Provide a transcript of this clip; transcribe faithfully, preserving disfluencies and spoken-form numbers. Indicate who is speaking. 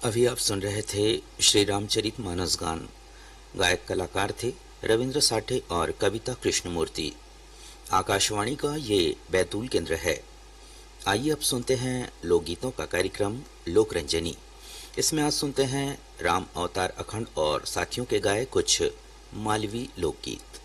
Speaker 1: अभी आप सुन रहे थे श्री रामचरित मानस गान। गायक कलाकार थे रविंद्र साठे और कविता कृष्णमूर्ति। आकाशवाणी का ये बैतूल केंद्र है। आइए अब सुनते हैं लोकगीतों का कार्यक्रम लोकरंजनी। इसमें आज सुनते हैं राम अवतार अखंड और साथियों के गाए कुछ मालवी लोकगीत।